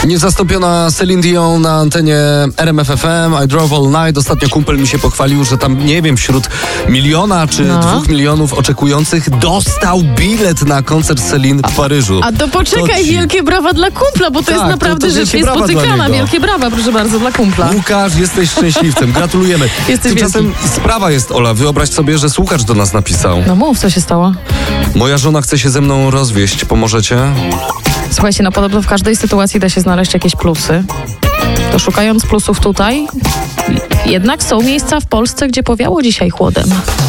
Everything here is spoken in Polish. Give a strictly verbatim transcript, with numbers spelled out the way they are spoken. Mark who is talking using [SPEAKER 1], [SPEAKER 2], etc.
[SPEAKER 1] Niezastąpiona Celine Dion na antenie R M F F M, I Drove All Night. Ostatnio kumpel mi się pochwalił, że tam, nie wiem, wśród miliona czy
[SPEAKER 2] no.
[SPEAKER 1] dwóch milionów oczekujących dostał bilet na koncert Celine w Paryżu.
[SPEAKER 2] A to poczekaj,
[SPEAKER 1] to ci...
[SPEAKER 2] wielkie brawa dla kumpla, bo to
[SPEAKER 1] tak,
[SPEAKER 2] jest naprawdę
[SPEAKER 1] to, to
[SPEAKER 2] rzecz
[SPEAKER 1] dla
[SPEAKER 2] niespotykana. Wielkie brawa, proszę bardzo, dla kumpla.
[SPEAKER 1] Łukasz, jesteś szczęśliwcem. Gratulujemy.
[SPEAKER 2] Jesteś
[SPEAKER 1] Tymczasem
[SPEAKER 2] wielki.
[SPEAKER 1] sprawa jest, Ola, wyobraź sobie, że słuchacz do nas napisał.
[SPEAKER 2] No mów, co się stało?
[SPEAKER 1] Moja żona chce się ze mną rozwieść. Pomożecie?
[SPEAKER 2] Słuchajcie, no podobno w każdej sytuacji da się znaleźć jakieś plusy. To szukając plusów tutaj, jednak są miejsca w Polsce, gdzie powiało dzisiaj chłodem.